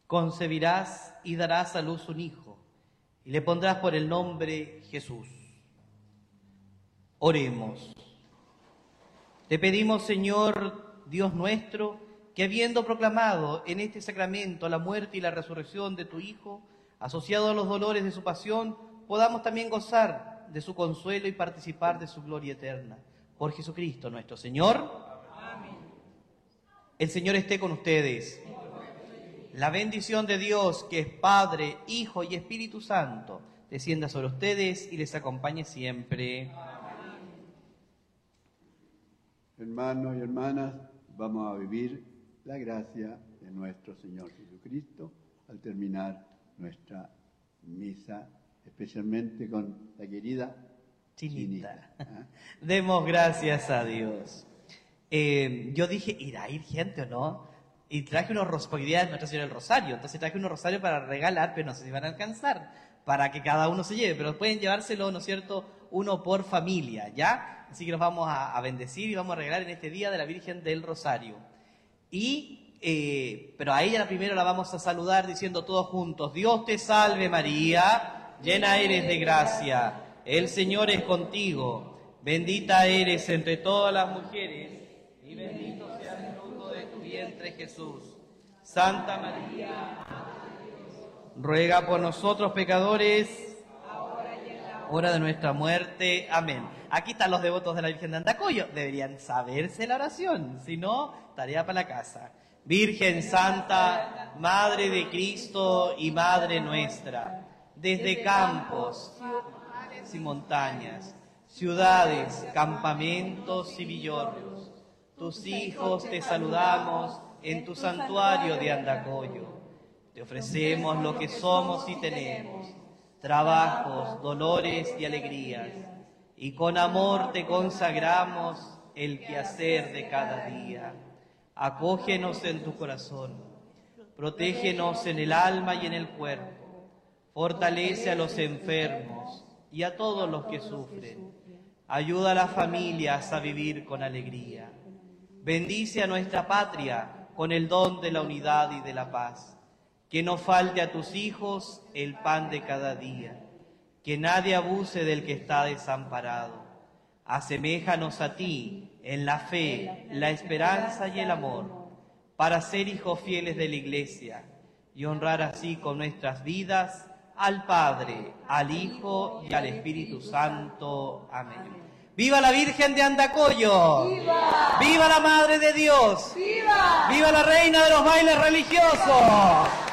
concebirás y darás a luz un hijo, y le pondrás por el nombre Jesús. Oremos. Te pedimos, Señor, Dios nuestro, que habiendo proclamado en este sacramento la muerte y la resurrección de tu Hijo, asociado a los dolores de su pasión, podamos también gozar de su consuelo y participar de su gloria eterna. Por Jesucristo nuestro Señor. Amén. El Señor esté con ustedes. La bendición de Dios, que es Padre, Hijo y Espíritu Santo, descienda sobre ustedes y les acompañe siempre. Hermanos y hermanas, vamos a vivir la gracia de nuestro Señor Jesucristo al terminar nuestra misa, especialmente con la querida Chinita. Demos gracias a Dios. Yo dije, ¿irá a ir gente o no? Y traje unos rosarios, porque hoy día es Nuestra Señora del Rosario, entonces traje unos rosarios para regalar, pero no sé si van a alcanzar, para que cada uno se lleve, pero pueden llevárselo, ¿no es cierto?, uno por familia, ¿ya? Así que los vamos a bendecir y vamos a regalar en este día de la Virgen del Rosario. Pero a ella primero la vamos a saludar diciendo todos juntos: Dios te salve María, llena eres de gracia, el Señor es contigo, bendita eres entre todas las mujeres, y bendito sea el fruto de tu vientre Jesús. Santa María, ruega por nosotros pecadores, hora de nuestra muerte. Amén. Aquí están los devotos de la Virgen de Andacollo. Deberían saberse la oración, si no, tarea para la casa. Virgen Santa, Madre de Cristo y Madre nuestra, desde campos, ciudades y montañas, ciudades, campamentos y villorrios, tus hijos te saludamos en tu santuario de Andacollo. Te ofrecemos lo que somos y tenemos, trabajos, dolores y alegrías, y con amor te consagramos el quehacer de cada día. Acógenos en tu corazón, protégenos en el alma y en el cuerpo, fortalece a los enfermos y a todos los que sufren, ayuda a las familias a vivir con alegría, bendice a nuestra patria con el don de la unidad y de la paz. Que no falte a tus hijos el pan de cada día, que nadie abuse del que está desamparado. Aseméjanos a ti en la fe, la esperanza y el amor, para ser hijos fieles de la Iglesia y honrar así con nuestras vidas al Padre, al Hijo y al Espíritu Santo. Amén. ¡Viva la Virgen de Andacollo! ¡Viva! ¡Viva la Madre de Dios! ¡Viva! ¡Viva la Reina de los bailes religiosos!